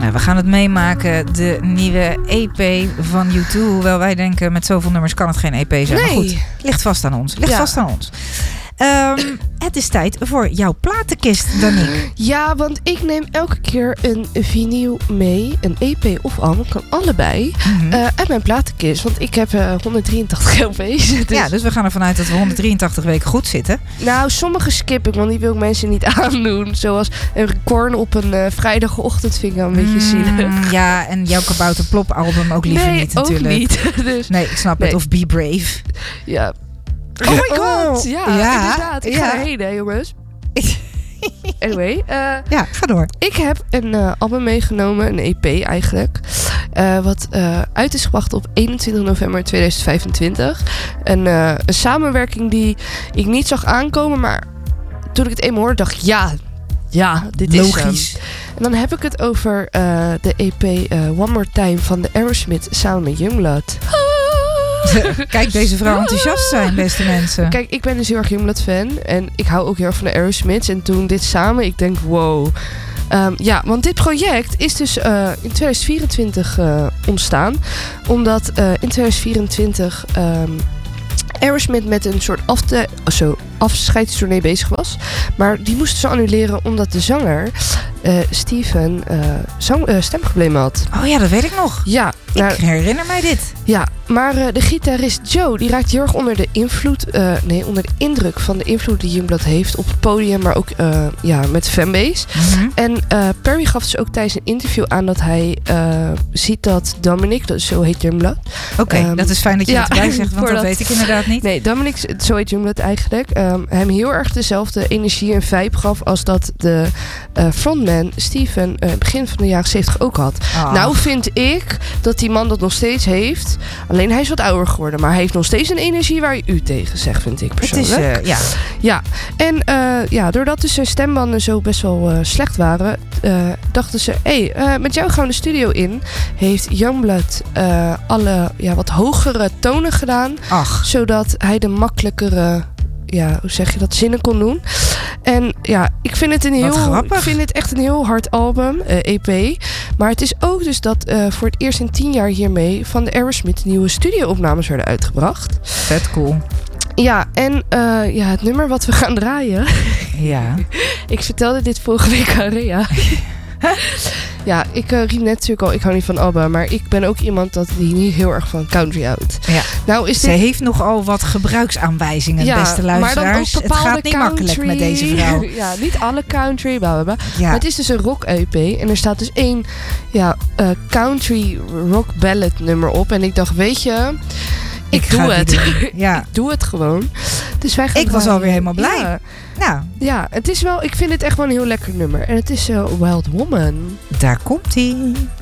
Nou, we gaan het meemaken. De nieuwe EP van U2. Hoewel wij denken, met zoveel nummers kan het geen EP zijn. Nee. Maar goed, ligt vast aan ons. Het is tijd voor jouw platenkist, Danique. Ja, want ik neem elke keer een vinyl mee. Een EP of album, kan allebei. Uit mijn platenkist. Want ik heb 183 LP's. Dus we gaan ervan uit dat we 183 weken goed zitten. Nou, sommige skip ik, want die wil ik mensen niet aandoen. Zoals een Korn op een vrijdagochtend vind ik wel een beetje zielig. Ja, en jouw Kabouter Plop album ook liever niet natuurlijk. Nee, ook niet. Dus, nee, ik snap het. Of Be Brave. Ja. Oh my god! Ja, inderdaad. Ik ga erheen, hè, jongens. Anyway. Ga door. Ik heb een album meegenomen, een EP eigenlijk. Wat uit is gebracht op 21 november 2025. Een samenwerking die ik niet zag aankomen, maar toen ik het eenmaal hoorde, dacht ik, ja, dit is logisch. En dan heb ik het over de EP One More Time van de Aerosmith samen met Youngblood. Kijk, deze vrouw enthousiast zijn, beste mensen. Kijk, ik ben dus heel erg Youngblood fan. En ik hou ook heel erg van de Aerosmiths. En toen dit samen, ik denk, wow. Want dit project is dus in 2024 ontstaan. Omdat in 2024 Aerosmith met een soort afscheidstournee bezig was. Maar die moesten ze annuleren omdat de zanger Steven stemproblemen had. Oh ja, dat weet ik nog. Ja. Ik herinner mij dit. Ja, maar de gitarist Joe, die raakt heel erg onder de indruk van de invloed die Youngblood heeft op het podium, maar ook met de fanbase. En Perry gaf dus ook tijdens een interview aan dat hij ziet dat Dominic, zo heet Youngblood. Oké, dat is fijn dat je het erbij zegt, want dat weet ik inderdaad niet. Nee, Dominic, zo heet Youngblood eigenlijk, hem heel erg dezelfde energie en vibe gaf als dat de frontman Steven begin van de jaren 70 ook had. Nou vind ik dat die man dat nog steeds heeft. Alleen hij is wat ouder geworden. Maar hij heeft nog steeds een energie waar je u tegen zegt, vind ik persoonlijk. Het is, Ja. En doordat dus zijn stembanden zo best wel slecht waren, dachten ze, met jou gaan we de studio in. Heeft Youngblood alle wat hogere tonen gedaan. Zodat hij de makkelijkere, hoe zeg je dat, zinnen kon doen. En ik vind het echt een heel hard album, EP. Maar het is ook dus dat voor het eerst in 10 jaar hiermee van de Aerosmith nieuwe studio-opnames werden uitgebracht. Vet cool. Ja, en het nummer wat we gaan draaien. Ja. Ik vertelde dit vorige week aan Rea. Ja, ik riep net natuurlijk al, ik hou niet van ABBA, maar ik ben ook iemand die niet heel erg van country houdt. Ja. Nou, Ze heeft nogal wat gebruiksaanwijzingen, beste luisteraars. Maar dan ook het gaat niet makkelijk met deze vrouw. Ja, niet alle country, blablabla. Ja. Maar het is dus een rock-EP en er staat dus één country rock ballad nummer op. En ik dacht, weet je, ik doe het. Ik doe het gewoon. Dus wij gaan ik was alweer helemaal blij. Ja, het is wel, ik vind het echt wel een heel lekker nummer. En het is Wild Woman. Daar komt-ie.